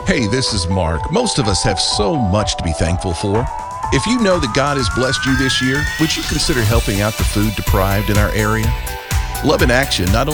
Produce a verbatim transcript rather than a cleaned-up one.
Hey, this is Mark. Most of us have so much to be thankful for. If you know that God has blessed you this year, would you consider helping out the food deprived in our area? Love in Action not